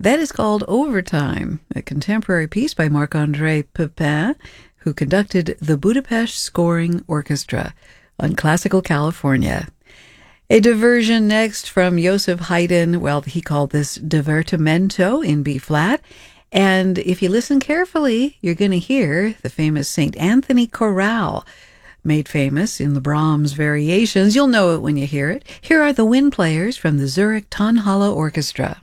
That is called Overtime, a contemporary piece by Marc-André Pepin, who conducted the Budapest Scoring Orchestra on Classical California. A diversion next from Joseph Haydn. Well, he called this Divertimento in B-flat. And if you listen carefully, you're going to hear the famous St. Anthony Chorale, made famous in the Brahms variations. You'll know it when you hear it. Here are the wind players from the Zurich Tonhalle Orchestra.